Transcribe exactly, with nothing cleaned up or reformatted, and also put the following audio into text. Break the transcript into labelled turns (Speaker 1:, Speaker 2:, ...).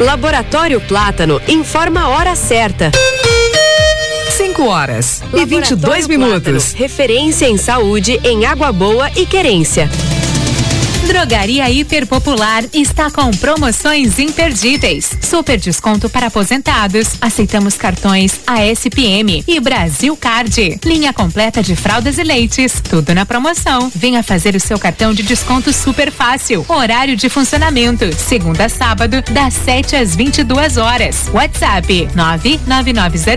Speaker 1: Laboratório Plátano informa a hora certa.
Speaker 2: cinco horas e vinte e dois minutos.
Speaker 1: Plátano, referência em saúde em Água Boa e Querência.
Speaker 3: Drogaria Hiper Popular está com promoções imperdíveis. Super desconto para aposentados. Aceitamos cartões A S P M e Brasil Card. Linha completa de fraldas e leites. Tudo na promoção. Venha fazer o seu cartão de desconto super fácil. Horário de funcionamento: segunda a sábado, das sete às vinte e duas horas. WhatsApp nove nove nove zero